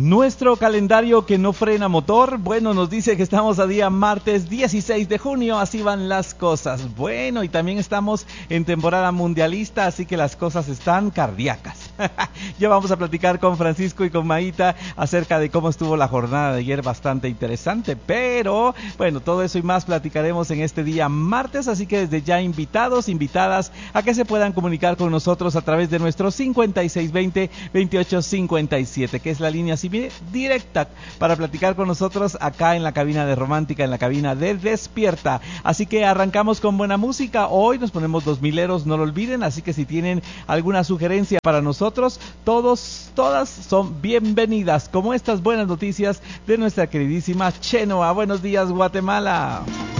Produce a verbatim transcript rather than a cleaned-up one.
Nuestro calendario que no frena motor, bueno, nos dice que estamos a día martes dieciséis de junio, así van las cosas. Bueno, y también estamos en temporada mundialista, así que las cosas están cardíacas. Ya vamos a platicar con Francisco y con Maíta acerca de cómo estuvo la jornada de ayer, bastante interesante. Pero, bueno, todo eso y más platicaremos en este día martes, así que desde ya invitados, invitadas a que se puedan comunicar con nosotros a través de nuestro cincuenta y seis veinte, veintiocho cincuenta y siete, que es la línea civil directa para platicar con nosotros acá en la cabina de Romántica, en la cabina de Despierta. Así que arrancamos con buena música. Hoy nos ponemos dos mileros, no lo olviden, así que si tienen alguna sugerencia para nosotros, todos, todas son bienvenidas, como estas buenas noticias de nuestra queridísima Chenoa. Buenos días, Guatemala.